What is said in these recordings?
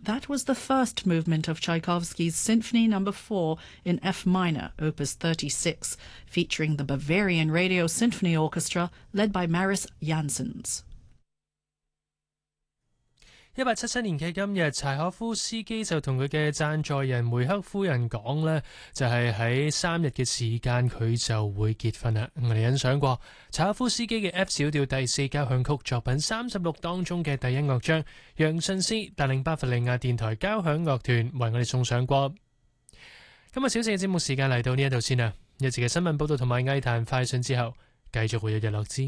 That was the first movement of Tchaikovsky's Symphony No. 4 in F minor, Opus 36, featuring the Bavarian Radio Symphony Orchestra led by Maris Janssens. 1877年嘅今日，柴可夫斯基就同佢嘅贊助人梅克夫人講呢，就係喺3日嘅時間佢就會結婚啦。我哋欣賞過柴可夫斯基嘅 F 小調第4交響曲作品36當中嘅第1樂章，楊順思帶領巴伐利亞電台交響樂團為我哋送上過。今日小四嘅節目時間嚟到呢一度先啦，一節嘅新聞報道同埋藝壇快訊之後，繼續會有日落之。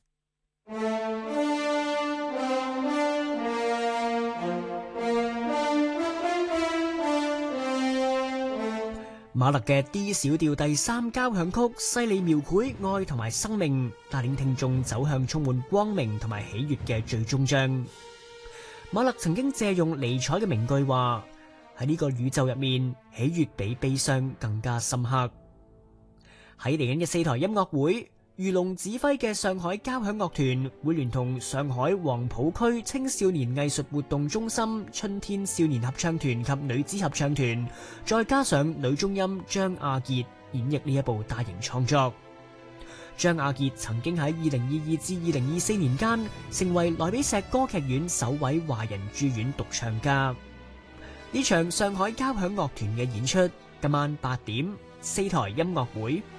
馬勒嘅 D 小調第3交響曲細膩描繪愛同埋生命，帶領聽眾走向充滿光明同埋喜悅嘅最終章。馬勒曾經借用尼采嘅名句話：喺呢個宇宙入面，喜悅比悲傷更加深刻。喺嚟緊嘅4台音樂會，余龍指揮嘅上海交響樂團會聯同上海黃浦區青少年藝術活動中心春天少年合唱團及女子合唱團，再加上女中音張亞傑演繹呢一部大型創作。張亞傑曾經喺2022至2024年間成為萊比錫歌劇院首位華人駐院獨唱家。呢場上海交響樂團嘅演出今晚8點4台音樂會。